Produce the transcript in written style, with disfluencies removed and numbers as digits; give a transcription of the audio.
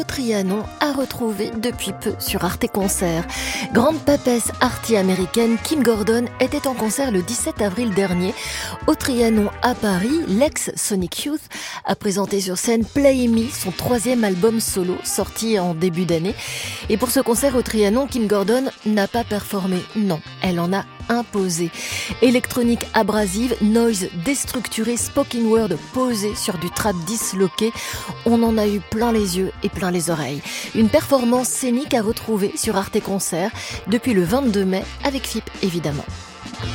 Trianon a retrouvé depuis peu sur Arte Concert. Grande papesse arty-américaine, Kim Gordon était en concert le 17 avril dernier au Trianon à Paris. L'ex-Sonic Youth a présenté sur scène Play Me, son 3e album solo sorti en début d'année. Et pour ce concert au Trianon, Kim Gordon n'a pas performé. Non, elle en a imposé. Électronique abrasive, noise déstructuré, spoken word posé sur du trap disloqué. On en a eu plein les yeux et plein les oreilles. Une performance scénique à retrouver sur Arte Concert depuis le 22 mai avec FIP évidemment.